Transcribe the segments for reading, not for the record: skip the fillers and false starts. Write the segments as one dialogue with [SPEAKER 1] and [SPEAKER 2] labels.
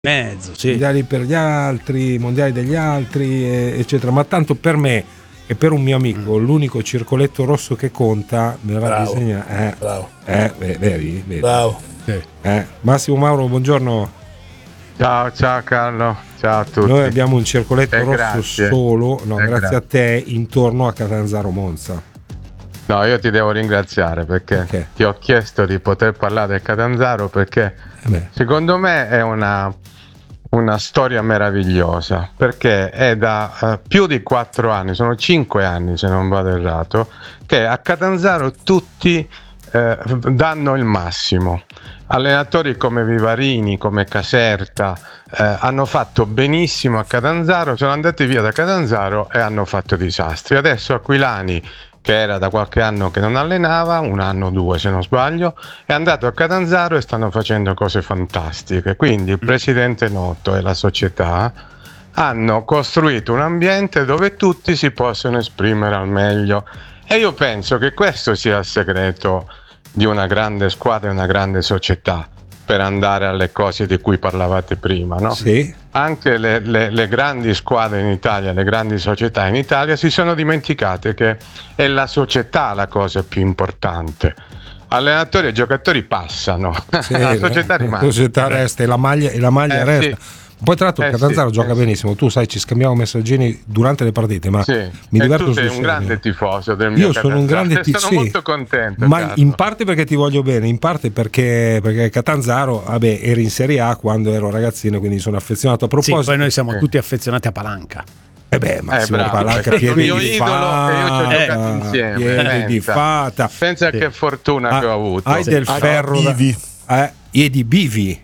[SPEAKER 1] mezzo, sì.
[SPEAKER 2] Mondiali per gli altri, mondiali degli altri, eccetera. Ma tanto per me e per un mio amico l'unico circoletto rosso che conta me la disegna.
[SPEAKER 3] Bravo.
[SPEAKER 2] Vedi?
[SPEAKER 3] Bravo.
[SPEAKER 2] Massimo Mauro, buongiorno.
[SPEAKER 4] Ciao Carlo, ciao a tutti.
[SPEAKER 2] Noi abbiamo un circoletto rosso
[SPEAKER 4] grazie.
[SPEAKER 2] solo, grazie a te, intorno a Catanzaro Monza.
[SPEAKER 4] No, io ti devo ringraziare perché ti ho chiesto di poter parlare del Catanzaro perché secondo me è una storia meravigliosa, perché è da più di 4 anni, sono 5 anni se non vado errato, che a Catanzaro tutti danno il massimo. Allenatori come Vivarini, come Caserta hanno fatto benissimo a Catanzaro, sono andati via da Catanzaro e hanno fatto disastri. Adesso Aquilani, che era da qualche anno che non allenava, 1 anno o 2 se non sbaglio, è andato a Catanzaro e stanno facendo cose fantastiche. Quindi il presidente Noto e la società hanno costruito un ambiente dove tutti si possono esprimere al meglio, e io penso che questo sia il segreto di una grande squadra e una grande società per andare alle cose di cui parlavate prima, no?
[SPEAKER 2] Sì.
[SPEAKER 4] Anche le grandi squadre in Italia, le grandi società in Italia si sono dimenticate che è la società la cosa più importante. Allenatori e giocatori passano,
[SPEAKER 2] sì,
[SPEAKER 4] la società rimane.
[SPEAKER 2] La società resta e la maglia resta.
[SPEAKER 4] Sì.
[SPEAKER 2] Poi tra l'altro Catanzaro gioca benissimo, tu sai, ci scambiamo messaggini durante le partite, ma mi diverto.
[SPEAKER 4] Tu sei un grande tifoso del mio
[SPEAKER 2] Catanzaro. Io sono un grande tifoso,
[SPEAKER 4] sono molto contento,
[SPEAKER 2] ma
[SPEAKER 4] Carlo.
[SPEAKER 2] in parte perché ti voglio bene, in parte perché Catanzaro, eri in Serie A quando ero ragazzino, quindi sono affezionato. A proposito,
[SPEAKER 1] poi noi siamo tutti affezionati a Palanca.
[SPEAKER 2] Massimo Palanca,
[SPEAKER 4] piedi di fata, io ci ho giocato insieme.
[SPEAKER 2] Di fata.
[SPEAKER 4] Pensa che fortuna che ho avuto.
[SPEAKER 2] Hai del ferro e di bivi.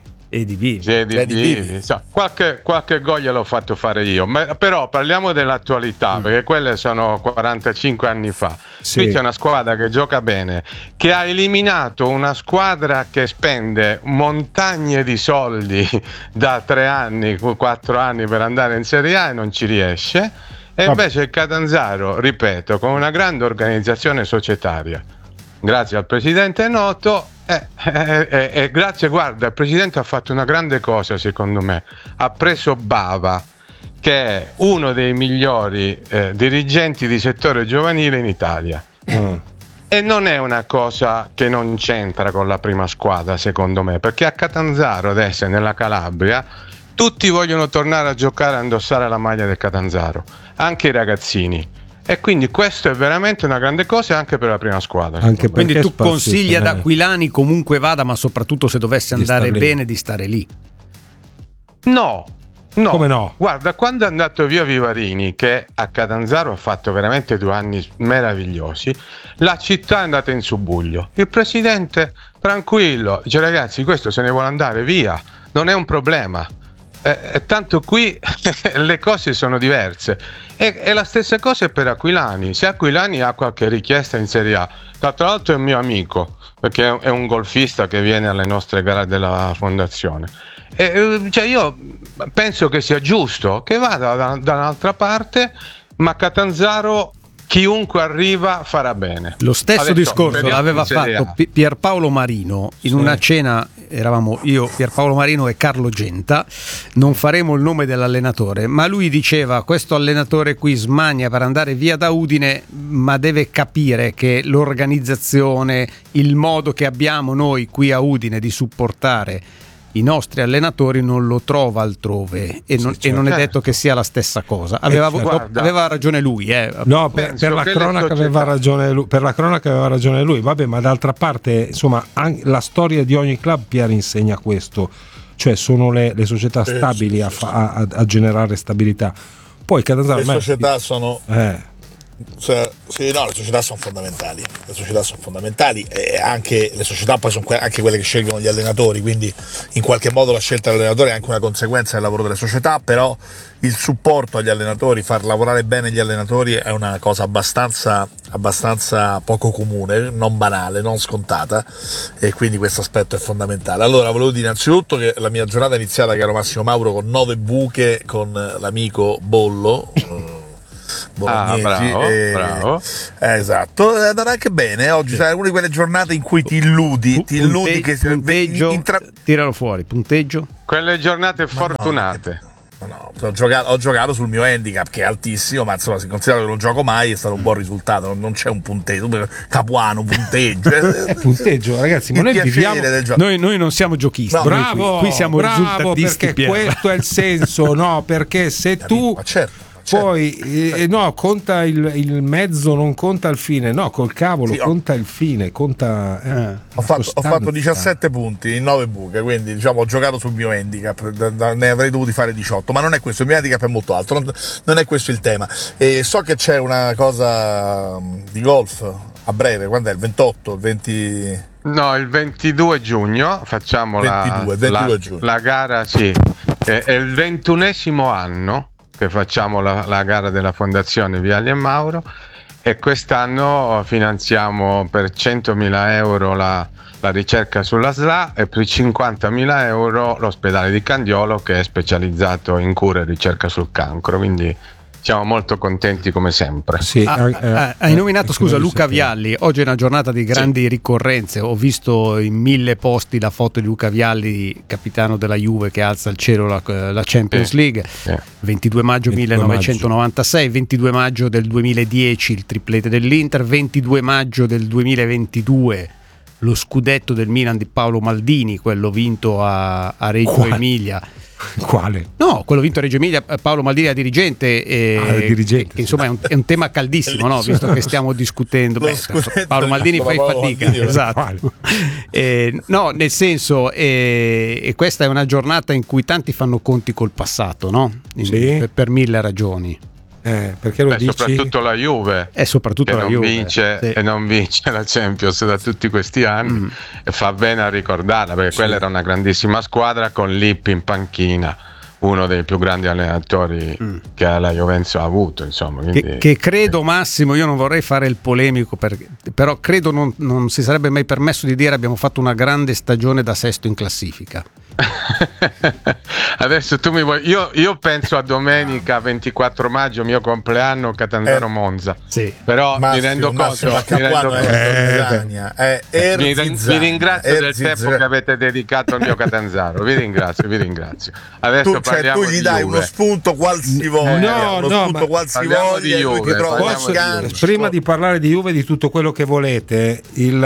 [SPEAKER 4] Qualche gol gliel'ho fatto fare io, però parliamo dell'attualità, perché quelle sono 45 anni fa. Qui c'è una squadra che gioca bene, che ha eliminato una squadra che spende montagne di soldi da 3 anni, 4 anni per andare in Serie A e non ci riesce, e invece il Catanzaro, ripeto, con una grande organizzazione societaria, grazie al presidente Noto, grazie, guarda, il presidente ha fatto una grande cosa, secondo me. Ha preso Bava, che è uno dei migliori dirigenti di settore giovanile in Italia. E non è una cosa che non c'entra con la prima squadra, secondo me, perché a Catanzaro adesso e nella Calabria tutti vogliono tornare a giocare, a indossare la maglia del Catanzaro, anche i ragazzini. E quindi questo è veramente una grande cosa anche per la prima squadra.
[SPEAKER 1] Quindi tu consigli ad Aquilani comunque vada, ma soprattutto se dovesse andare bene, di stare lì?
[SPEAKER 4] No.
[SPEAKER 2] Come no?
[SPEAKER 4] Guarda, quando è andato via Vivarini, che a Catanzaro ha fatto veramente 2 anni meravigliosi, la città è andata in subbuglio. Il presidente tranquillo dice: ragazzi, questo se ne vuole andare via, non è un problema. Tanto qui le cose sono diverse, e la stessa cosa è per Aquilani. Se Aquilani ha qualche richiesta in Serie A, tra l'altro è un mio amico perché è un golfista che viene alle nostre gare della fondazione, io penso che sia giusto che vada da un'altra parte, ma Catanzaro chiunque arriva farà bene.
[SPEAKER 1] Lo stesso discorso l'aveva fatto Pierpaolo Marino in una cena. Eravamo io, Pierpaolo Marino e Carlo Genta, non faremo il nome dell'allenatore, ma lui diceva: questo allenatore qui smania per andare via da Udine, ma deve capire che l'organizzazione, il modo che abbiamo noi qui a Udine di supportare i nostri allenatori non lo trova altrove, e non è detto che sia la stessa cosa. Aveva ragione lui.
[SPEAKER 2] No, per la cronaca aveva ragione lui. Per la cronaca aveva ragione lui. Vabbè, ma d'altra parte, insomma, anche la storia di ogni club, Pier, insegna questo. Cioè, sono le società stabili a generare stabilità. Poi Catanzaro,
[SPEAKER 3] le società sono le società sono fondamentali. Le società sono fondamentali, e anche le società poi sono anche quelle che scelgono gli allenatori, quindi in qualche modo la scelta dell'allenatore è anche una conseguenza del lavoro delle società, però il supporto agli allenatori, far lavorare bene gli allenatori è una cosa abbastanza poco comune, non banale, non scontata, e quindi questo aspetto è fondamentale. Allora, volevo dire innanzitutto che la mia giornata è iniziata, caro Massimo Mauro, con 9 buche con l'amico Bollo, bolognesi.
[SPEAKER 4] Bravo.
[SPEAKER 3] Esatto, è andata anche bene. Oggi sai, una di quelle giornate in cui ti illudi che
[SPEAKER 1] punteggio, tiralo fuori, punteggio.
[SPEAKER 4] Quelle giornate fortunate.
[SPEAKER 3] No, ho giocato sul mio handicap che è altissimo, ma insomma, se considero che non gioco mai, è stato un buon risultato. Non c'è un punteggio, Capuano, punteggio.
[SPEAKER 2] Punteggio, ragazzi, ma noi viviamo.
[SPEAKER 1] Noi non siamo giochisti.
[SPEAKER 2] No, bravo, qui siamo risultatisti, perché questo è il senso, no? Perché se tu.
[SPEAKER 3] Ma certo.
[SPEAKER 2] Poi no, conta il mezzo, non conta il fine. No, col cavolo, sì, conta il fine, conta.
[SPEAKER 3] Ho fatto 17 punti in 9 buche, quindi diciamo ho giocato sul mio handicap, ne avrei dovuti fare 18, ma non è questo, il mio handicap è molto alto, non è questo il tema. E so che c'è una cosa di golf a breve, quando è? Il 28, il 20?
[SPEAKER 4] No, il 22 giugno facciamo
[SPEAKER 3] 22 giugno.
[SPEAKER 4] La gara, sì, è il 21esimo anno che facciamo la gara della Fondazione Vialli e Mauro, e quest'anno finanziamo per 100.000 euro la ricerca sulla SLA e per 50.000 euro l'ospedale di Candiolo, che è specializzato in cura e ricerca sul cancro, quindi siamo molto contenti come sempre.
[SPEAKER 1] Sì, hai nominato, scusa, Luca Vialli. Oggi è una giornata di grandi ricorrenze. Ho visto in 1000 posti la foto di Luca Vialli, capitano della Juve, che alza al cielo la Champions League. 22 maggio 1996, 22 maggio del 2010 il triplete dell'Inter, 22 maggio del 2022 lo scudetto del Milan di Paolo Maldini, quello vinto a Reggio Emilia.
[SPEAKER 2] Quale?
[SPEAKER 1] No, quello vinto a Reggio Emilia, Paolo Maldini è dirigente, che insomma è un tema caldissimo, no? Visto che stiamo discutendo. Paolo Maldini fai fatica, esatto. No, nel senso, e questa è una giornata in cui tanti fanno conti col passato, no? Per 1000 ragioni.
[SPEAKER 2] Perché lo dici?
[SPEAKER 4] Soprattutto la Juve,
[SPEAKER 1] soprattutto
[SPEAKER 4] che
[SPEAKER 1] la
[SPEAKER 4] non
[SPEAKER 1] Juve,
[SPEAKER 4] vince
[SPEAKER 1] sì.
[SPEAKER 4] E non vince la Champions da tutti questi anni, e fa bene a ricordarla, perché quella era una grandissima squadra con Lippi in panchina, uno dei più grandi allenatori che la Juventus ha avuto, insomma, quindi...
[SPEAKER 1] che credo, Massimo, io non vorrei fare il polemico, però credo non si sarebbe mai permesso di dire abbiamo fatto una grande stagione da sesto in classifica.
[SPEAKER 4] Adesso tu mi vuoi, io penso a domenica 24 maggio, mio compleanno, Catanzaro Monza,
[SPEAKER 1] sì.
[SPEAKER 4] Però mi rendo conto, vi ringrazio del tempo che avete dedicato al mio Catanzaro, vi ringrazio. Adesso
[SPEAKER 3] tu gli dai uno spunto qualsivoglia,
[SPEAKER 4] di Juve,
[SPEAKER 2] prima di parlare di Juve, di tutto quello che volete,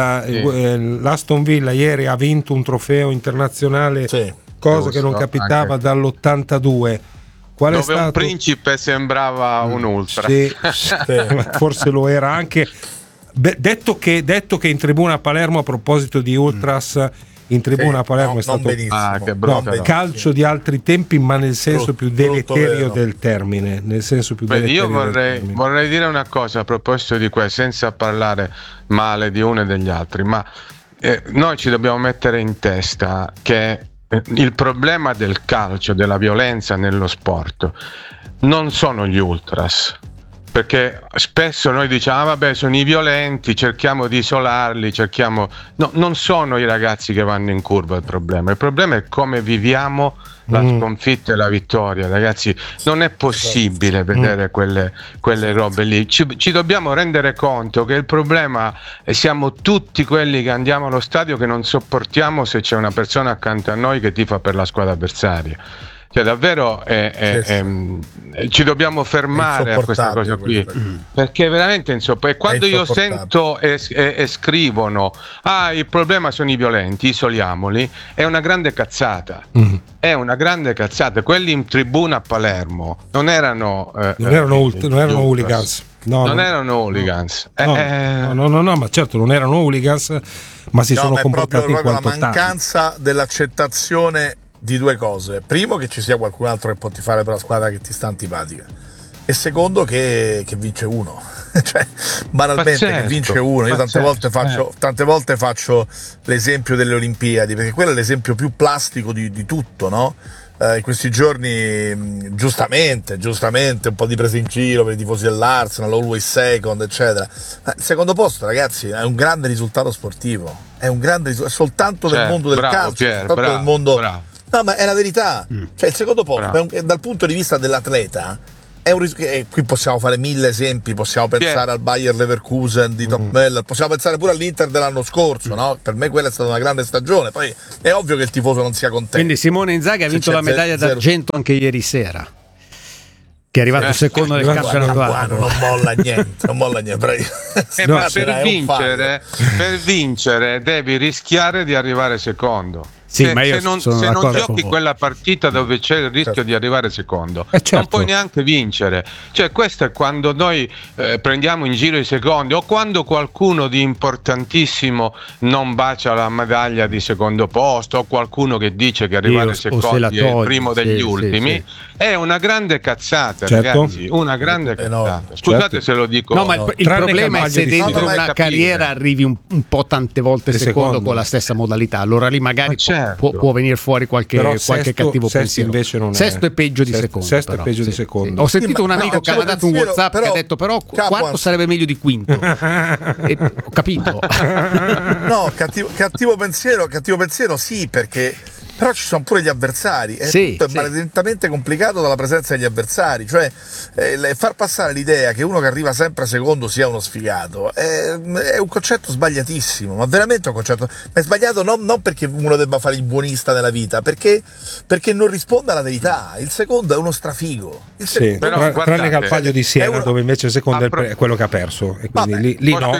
[SPEAKER 2] l'Aston Villa ieri ha vinto un trofeo internazionale, cosa che non capitava anche dall'82.
[SPEAKER 4] Qual è stato? Un principe sembrava un ultra.
[SPEAKER 2] Sì. Forse lo era anche. Detto che in tribuna a Palermo, a proposito di ultras, in tribuna a Palermo è stato calcio di altri tempi, ma nel senso più deleterio del termine.
[SPEAKER 4] Io vorrei dire una cosa a proposito di questo, senza parlare male di uno e degli altri, ma noi ci dobbiamo mettere in testa che il problema del calcio, della violenza nello sport, non sono gli ultras, perché spesso noi diciamo vabbè, sono i violenti, cerchiamo di isolarli, no, non sono i ragazzi che vanno in curva il problema è come viviamo la sconfitta e la vittoria, ragazzi. Non è possibile vedere quelle robe lì. Ci dobbiamo rendere conto che il problema siamo tutti quelli che andiamo allo stadio, che non sopportiamo se c'è una persona accanto a noi che tifa per la squadra avversaria. Cioè davvero ci dobbiamo fermare a questa cosa qui, perché veramente e quando io sento e scrivono il problema sono i violenti, isoliamoli, è una grande cazzata. È una grande cazzata. Quelli in tribuna a Palermo non erano
[SPEAKER 2] hooligans. Non erano hooligans. No, ma certo non erano hooligans, ma si sono comportati in quanto tali.
[SPEAKER 3] La mancanza dell'accettazione di due cose: primo, che ci sia qualcun altro che può tifare per la squadra che ti sta antipatica, e secondo che vince uno. Cioè, banalmente, che vince uno. Io tante volte faccio l'esempio delle Olimpiadi, perché quello è l'esempio più plastico di tutto, no? In questi giorni giustamente un po' di presa in giro per i tifosi dell'Arsenal, always second, eccetera. Ma il secondo posto, ragazzi, è un grande risultato sportivo, è un grande risultato soltanto del mondo del calcio, soltanto del mondo. No, ma è la verità. Cioè, il secondo posto, dal punto di vista dell'atleta, qui possiamo fare 1000 esempi, possiamo pensare al Bayer Leverkusen di Top Meller, possiamo pensare pure all'Inter dell'anno scorso, no? Per me quella è stata una grande stagione, poi è ovvio che il tifoso non sia contento.
[SPEAKER 1] Quindi Simone Inzaghi ha vinto la medaglia d'argento anche ieri sera, che è arrivato secondo nel campionato.
[SPEAKER 3] Non molla niente,
[SPEAKER 4] ma per vincere devi rischiare di arrivare secondo.
[SPEAKER 1] Sì,
[SPEAKER 4] se non giochi quella partita dove c'è il rischio di arrivare secondo, non puoi neanche vincere. Cioè, questo è quando noi prendiamo in giro i secondi, o quando qualcuno di importantissimo non bacia la medaglia di secondo posto, o qualcuno che dice che arrivare secondi è il primo degli ultimi. È una grande cazzata, ragazzi, una grande cazzata. Scusate se lo dico.
[SPEAKER 1] No, ma il problema è se dentro una carriera arrivi un po' tante volte secondo con la stessa modalità, allora lì magari può venire fuori qualche cattivo pensiero. Invece non
[SPEAKER 2] sesto
[SPEAKER 1] è peggio di secondo.
[SPEAKER 2] Sesto è peggio di secondo.
[SPEAKER 1] Ho sentito un amico che mi ha dato un WhatsApp che ha detto però quarto sarebbe meglio di quinto. Ho capito.
[SPEAKER 3] No, cattivo pensiero sì, perché però ci sono pure gli avversari, tutto è maledettamente complicato dalla presenza degli avversari, cioè far passare l'idea che uno che arriva sempre secondo sia uno sfigato è un concetto sbagliatissimo, ma veramente un concetto, ma è sbagliato non perché uno debba fare il buonista nella vita, perché non risponde alla verità. Il secondo è uno strafigo,
[SPEAKER 2] tranne che al Palio di Siena dove invece il secondo è quello che ha perso, e quindi lì no,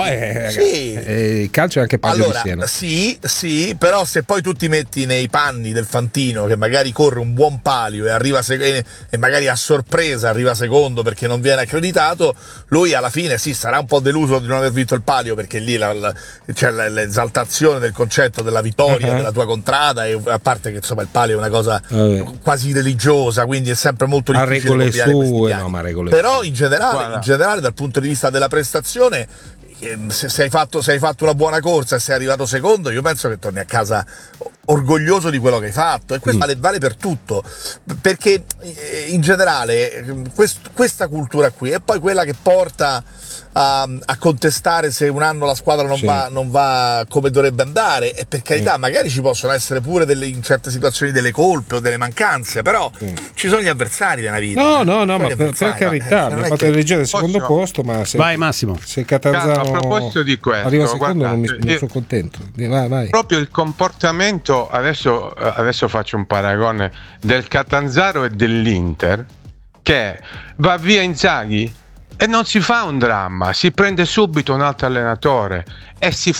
[SPEAKER 2] il calcio è anche Palio di Siena.
[SPEAKER 3] Sì, però se poi tu ti metti nei panni del Fantino che magari corre un buon palio e arriva e magari a sorpresa arriva secondo perché non viene accreditato, lui alla fine sarà un po' deluso di non aver vinto il palio, perché lì c'è l'esaltazione del concetto della vittoria della tua contrada, e a parte che insomma il palio è una cosa quasi religiosa, quindi è sempre molto difficile
[SPEAKER 2] regole
[SPEAKER 3] però in generale dal punto di vista della prestazione, se hai fatto una buona corsa e sei arrivato secondo, io penso che torni a casa orgoglioso di quello che hai fatto, e questo vale per tutto, perché in generale questa cultura qui è poi quella che porta a contestare se un anno la squadra non va come dovrebbe andare, e per carità magari ci possono essere pure in certe situazioni delle colpe o delle mancanze, però ci sono gli avversari nella vita.
[SPEAKER 2] No, ma per carità, abbiamo fatto eleggere il secondo posto, ma
[SPEAKER 1] vai Massimo,
[SPEAKER 2] se Catanzaro
[SPEAKER 4] a proposito di questo,
[SPEAKER 2] arriva secondo, non sono contento. Vai.
[SPEAKER 4] Proprio il comportamento, adesso faccio un paragone del Catanzaro e dell'Inter, che va via Inzaghi e non si fa un dramma, si prende subito un altro allenatore e si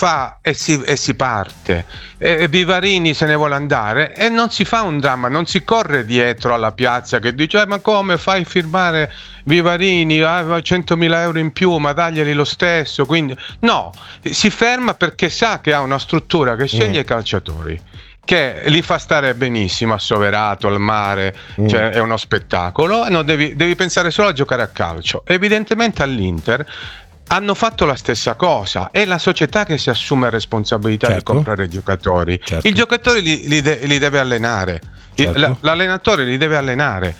[SPEAKER 4] parte, e Vivarini se ne vuole andare e non si fa un dramma, non si corre dietro alla piazza che dice ma come fai firmare Vivarini, 100.000 euro in più, ma daglieli lo stesso. Quindi no, si ferma perché sa che ha una struttura che sceglie i calciatori, che li fa stare benissimo, assoverato al mare, cioè è uno spettacolo, no, devi pensare solo a giocare a calcio. Evidentemente all'Inter hanno fatto la stessa cosa, è la società che si assume responsabilità di comprare i giocatori. Il giocatore li deve allenare, l'allenatore li deve allenare.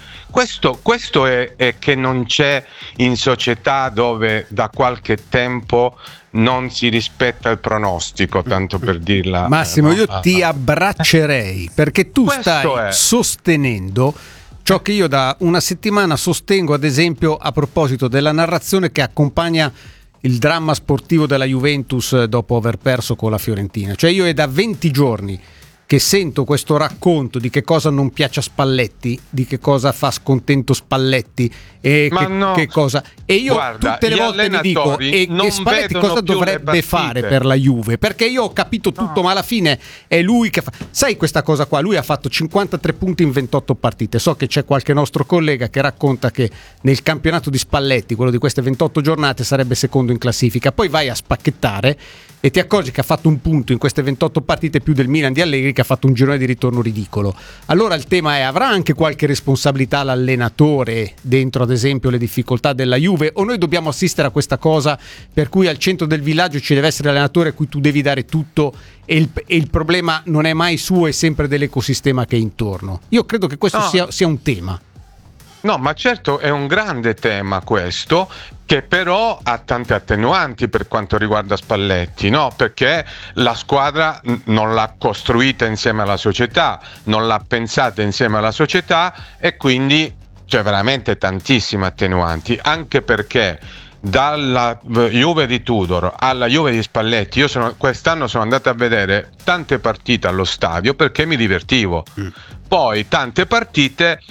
[SPEAKER 4] Questo è che non c'è in società dove da qualche tempo non si rispetta il pronostico, tanto per dirla.
[SPEAKER 1] Massimo, io ti abbraccerei, perché tu stai sostenendo ciò che io da una settimana sostengo, ad esempio a proposito della narrazione che accompagna il dramma sportivo della Juventus dopo aver perso con la Fiorentina. Cioè io è da 20 giorni che sento questo racconto di che cosa non piace a Spalletti, di che cosa fa scontento Spalletti e che cosa. E io tutte le volte mi dico e Spalletti cosa dovrebbe fare per la Juve, perché io ho capito tutto, ma alla fine è lui che fa. Sai questa cosa qua, lui ha fatto 53 punti in 28 partite. So che c'è qualche nostro collega che racconta che nel campionato di Spalletti, quello di queste 28 giornate, sarebbe secondo in classifica. Poi vai a spacchettare e ti accorgi che ha fatto un punto in queste 28 partite più del Milan di Allegri, che ha fatto un girone di ritorno ridicolo. Allora il tema è: avrà anche qualche responsabilità l'allenatore dentro ad esempio le difficoltà della Juve, o noi dobbiamo assistere a questa cosa per cui al centro del villaggio ci deve essere l'allenatore a cui tu devi dare tutto e il problema non è mai suo, è sempre dell'ecosistema che è intorno? Io credo che questo sia un tema.
[SPEAKER 4] No, ma certo è un grande tema questo, che però ha tante attenuanti per quanto riguarda Spalletti, no? Perché la squadra non l'ha costruita insieme alla società, non l'ha pensata insieme alla società, e quindi cioè veramente tantissime attenuanti, anche perché dalla Juve di Tudor alla Juve di Spalletti io quest'anno sono andato a vedere tante partite allo stadio perché mi divertivo, poi tante partite